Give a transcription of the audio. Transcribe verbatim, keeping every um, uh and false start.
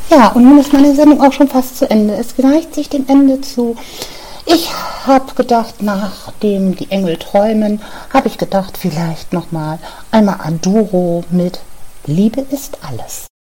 Ja, und nun ist meine Sendung auch schon fast zu Ende. Es neigt sich dem Ende zu. Ich habe gedacht, nachdem die Engel träumen, habe ich gedacht, vielleicht nochmal einmal Aduro mit Liebe ist alles.